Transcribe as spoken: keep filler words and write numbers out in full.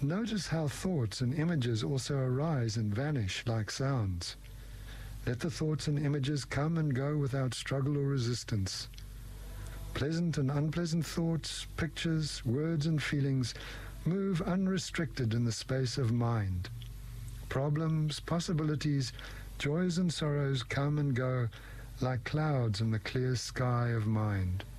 Notice how thoughts and images also arise and vanish like sounds. Let the thoughts and images come and go without struggle or resistance. Pleasant and unpleasant thoughts, pictures, words and feelings move unrestricted in the space of mind. Problems, possibilities, joys and sorrows come and go like clouds in the clear sky of mind.